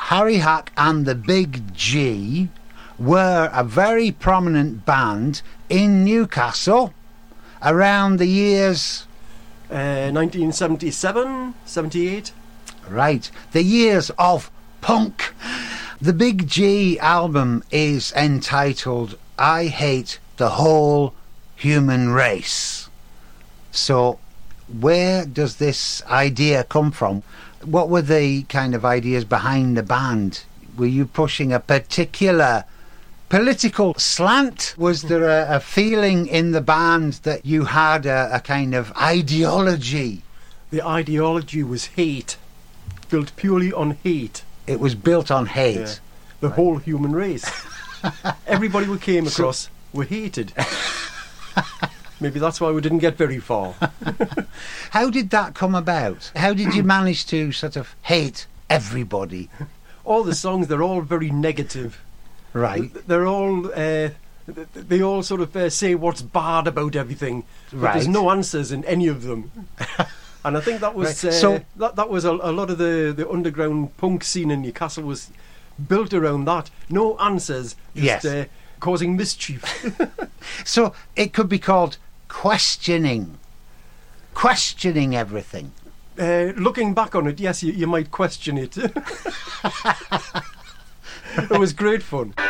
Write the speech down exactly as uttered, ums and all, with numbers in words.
Harry Hack and the Big G were a very prominent band in Newcastle around the years... Uh, nineteen seventy-seven, seventy-eight. Right, the years of punk. The Big G album is entitled I Hate the Whole Human Race. So, where does this idea come from? What were the kind of ideas behind the band? Were you pushing a particular political slant? Was there a, a feeling in the band that you had a, a kind of ideology? The ideology was hate, built purely on hate. It was built on hate. Yeah. The right. whole human race. Everybody we came across so, were hated. Maybe that's why we didn't get very far. How did that come about? How did you manage to sort of hate everybody? All the songs, they're all very negative. Right. They're all, uh, they all sort of uh, say what's bad about everything. But right. there's no answers in any of them. And I think that was right. uh, so, that, that was a, a lot of the, the underground punk scene in Newcastle was built around that. No answers, just yes. uh, causing mischief. So it could be called questioning. Questioning everything. Uh, looking back on it, yes, you, you might question it. It was great fun.